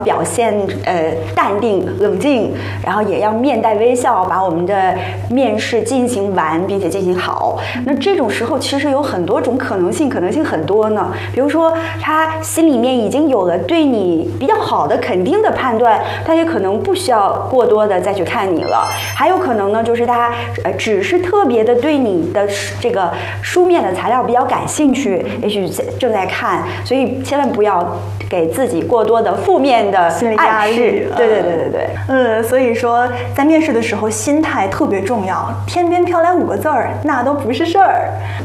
表现淡定冷静，然后也要面带微笑，把我们的面试进行完，并且进行好。那这种时候其实有很多种可能性很多呢。比如说他心里面已经有了对你比较好的肯定的判断，他也可能不需要过多的再去看你了。还有可能呢，就是他只是特别的对你的这个书面的材料比较感兴趣，也许正在看，所以千万不要给自己过多的负面的心理压力。 对。 所以说在面试的时候心态特别重要，天边飘来5个字儿，那都不是事儿。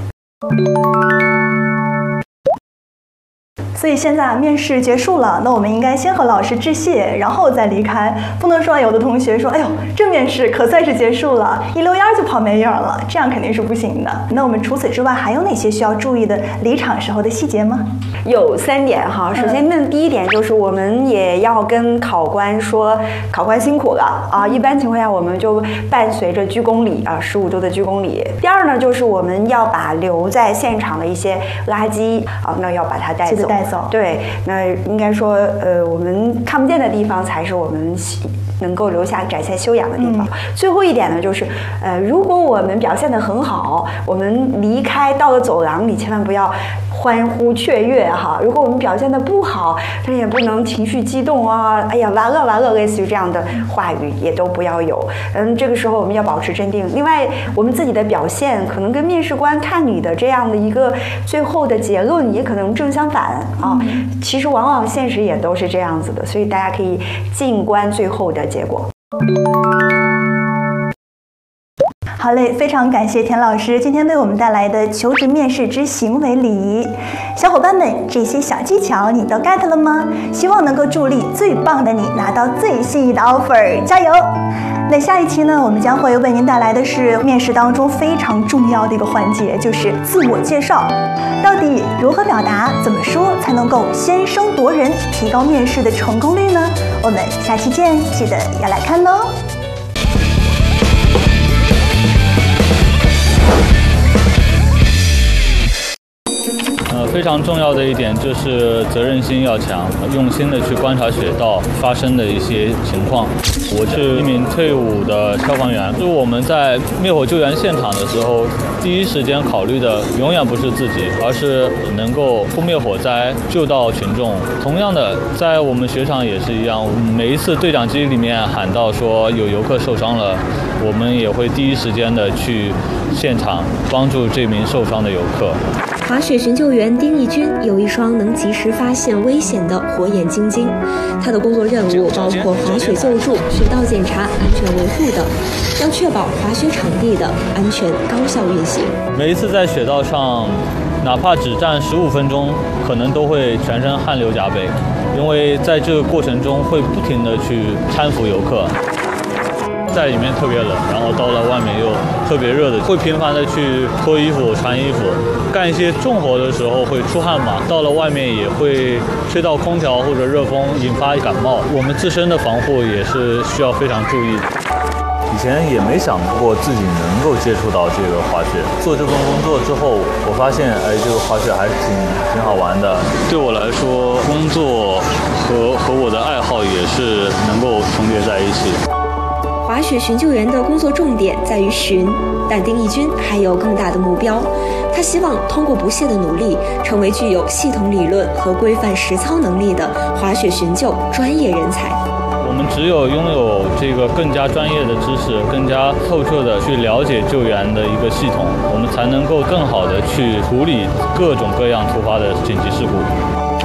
所以现在面试结束了，那我们应该先和老师致谢，然后再离开。不能说有的同学说，哎呦，这面试可算是结束了，一溜烟就跑没影了，这样肯定是不行的。那我们除此之外还有哪些需要注意的离场时候的细节吗？ 有3点哈。首先，那第一点就是我们也要跟考官说，考官辛苦了啊。一般情况下，我们就伴随着鞠躬礼啊，15度的鞠躬礼。第二呢，就是我们要把留在现场的一些垃圾啊，那要把它带走。对，那应该说，我们看不见的地方才是我们能够留下展现修养的地方。最后一点呢，就是，如果我们表现得很好，我们离开到了走廊里，千万不要欢呼雀跃哈。如果我们表现得不好，但也不能情绪激动啊，哎呀完了，类似于这样的话语也都不要有。这个时候我们要保持镇定。另外，我们自己的表现可能跟面试官看你的这样的一个最后的结论也可能正相反啊。其实往往现实也都是这样子的，所以大家可以静观最后的结果。 好嘞，非常感谢田老师今天为我们带来的求职面试之行为礼仪。小伙伴们，这些小技巧你都 get 了吗？希望能够助力最棒的你拿到最心仪的 offer， 加油！那下一期呢，我们将会为您带来的是面试当中非常重要的一个环节，就是自我介绍。到底如何表达，怎么说才能够先声夺人，提高面试的成功率呢？我们下期见，记得要来看哦。 非常重要的一点就是责任心要强，用心的去观察雪道发生的一些情况。我是一名退伍的消防员，就是我们在灭火救援现场的时候，第一时间考虑的永远不是自己，而是能够扑灭火灾，救到群众。同样的，在我们雪场也是一样，每一次对讲机里面喊到说有游客受伤了，我们也会第一时间的去现场帮助这名受伤的游客。 滑雪寻救员丁义军有一双能及时发现危险的火眼金睛，他的工作任务包括滑雪救助、雪道检查、安全维护等，要确保滑雪场地的安全高效运行。 每一次在雪道上，哪怕只站15分钟，可能都会全身汗流浃背，因为在这个过程中会不停地去搀扶游客。在里面特别冷，然后到了外面又特别热的，会频繁的去脱衣服、穿衣服，干一些重活的时候会出汗嘛，到了外面也会吹到空调或者热风，引发感冒。我们自身的防护也是需要非常注意的。 以前也没想过自己能够接触到这个滑雪，做这份工作之后，我发现，这个滑雪还是挺好玩的。 对我来说，工作和我的爱好也是能够重叠在一起。 滑雪寻救员的工作重点在于寻，但丁义军还有更大的目标。他希望通过不懈的努力，成为具有系统理论和规范实操能力的滑雪寻救专业人才。 我们只有拥有这个更加专业的知识，更加透彻的去了解救援的一个系统，我们才能够更好的去处理各种各样突发的紧急事故。